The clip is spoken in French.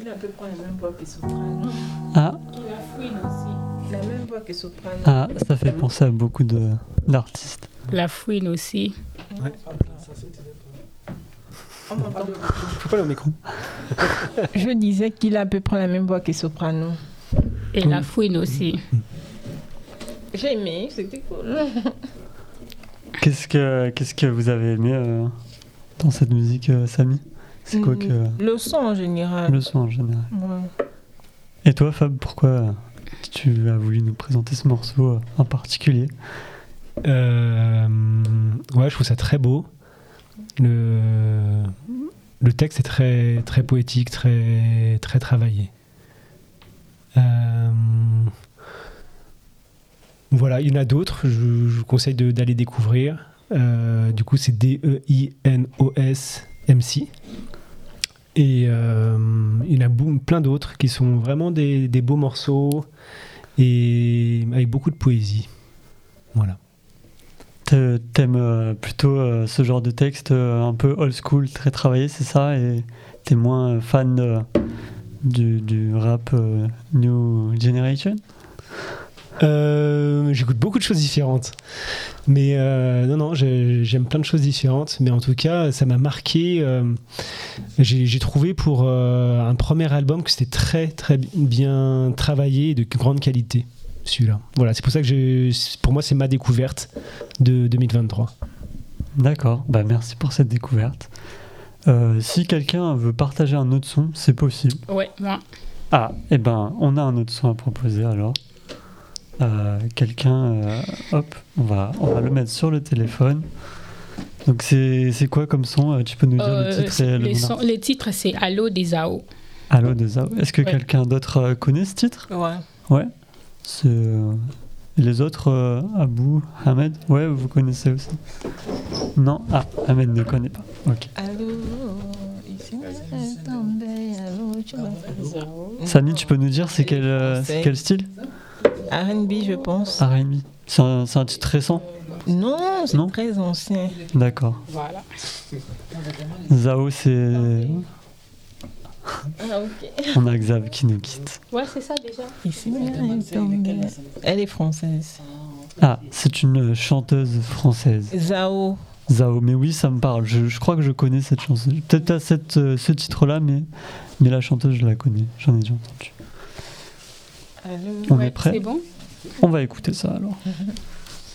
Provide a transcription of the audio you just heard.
Il a à peu près la même voix que Soprano. Ah. Il a Fouine aussi. La même voix que Soprano. Ah, ça fait penser à beaucoup d'artistes. La Fouine aussi. Ouais. On m'entend. Faut pas le micro. Je disais qu'il a à peu près la même voix que Soprano. Et la Fouine aussi. J'ai aimé, c'était cool. Qu'est-ce que vous avez aimé dans cette musique, Samy? C'est quoi que... Le son en général. Le son en général. Ouais. Et toi, Fab, pourquoi tu as voulu nous présenter ce morceau en particulier? Ouais, je trouve ça très beau. Le texte est très, très poétique, très, très travaillé. Voilà, il y en a d'autres, je vous conseille d'aller découvrir. Du coup, c'est DEINOS MC. Et il y en a plein d'autres qui sont vraiment des beaux morceaux et avec beaucoup de poésie. Voilà. T'aimes plutôt ce genre de texte un peu old school, très travaillé, c'est ça? Et t'es moins fan du rap New Generation? J'écoute beaucoup de choses différentes, mais non, j'aime plein de choses différentes, mais en tout cas ça m'a marqué. J'ai trouvé pour un premier album que c'était très très bien travaillé et de grande qualité, celui-là. Voilà, c'est pour ça que pour moi c'est ma découverte de 2023. D'accord, bah merci pour cette découverte. Si quelqu'un veut partager un autre son, c'est possible. Ouais, moi. Ah, et ben on a un autre son à proposer alors. Hop, on va le mettre sur le téléphone. Donc c'est quoi comme son? Tu peux nous dire le titre et le titre, c'est Allo des Zao. Allo des Zao. Est-ce que quelqu'un d'autre connaît ce titre? Ouais. Et les autres, Abou, Ahmed? Ouais, vous connaissez aussi? Non? Ah, Ahmed ne connaît pas. Ok. Samy, tu peux nous dire c'est quel style? R&B, je pense. R&B. C'est un titre récent? Non, c'est très ancien. D'accord. Voilà. Zao, c'est... Ah, ok. On a Xav qui nous quitte. Ouais, c'est ça déjà. Elle est française. Ah, c'est une chanteuse française. Zao, mais oui, ça me parle. Je crois que je connais cette chanson. Peut-être à ce titre-là, mais la chanteuse, je la connais. J'en ai déjà entendu. On est prêt? C'est bon? On va écouter ça alors.